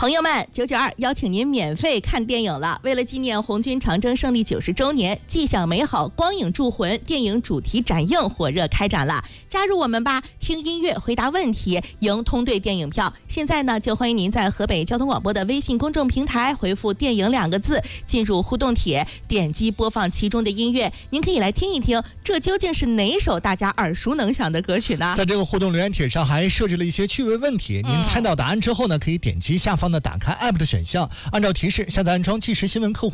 朋友们，992邀请您免费看电影了。为了纪念红军长征胜利90周年，既享美好光影铸魂电影主题展映火热开展了，加入我们吧！听音乐，回答问题，赢通兑电影票。现在呢，就欢迎您在河北交通广播的微信公众平台回复"电影"2个字，进入互动帖，点击播放其中的音乐，您可以来听一听，这究竟是哪首大家耳熟能详的歌曲呢？ 在这个互动留言帖上还设置了一些趣味问题，您猜到答案之后呢，可以点击下方的打开 app 的选项，按照提示下载安装即时新闻客户